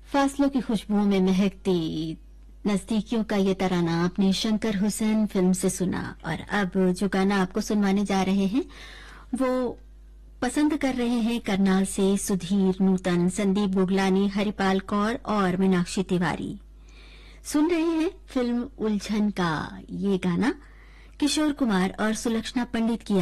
फासलों की खुशबुओं में महकती नजदीकियों का ये तराना आपने शंकर हुसैन फिल्म से सुना। और अब जो गाना आपको सुनवाने जा रहे हैं वो पसंद कर रहे हैं करनाल से सुधीर नूतन, संदीप गुगलानी, हरिपाल कौर और मीनाक्षी तिवारी। सुन रहे हैं फिल्म उलझन का ये गाना किशोर कुमार और सुलक्षणा पंडित की